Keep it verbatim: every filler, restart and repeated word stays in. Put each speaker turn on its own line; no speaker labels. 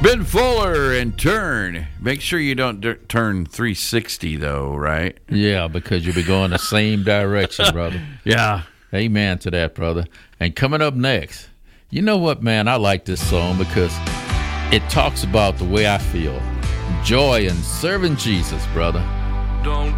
Ben Fuller and Turn. Make sure you don't d- turn three sixty, though, right?
Yeah, because you'll be going the same direction, brother.
Yeah.
Amen to that, brother. And coming up next, you know what, man? I like this song because it talks about the way I feel. Joy in serving Jesus, brother.
Don't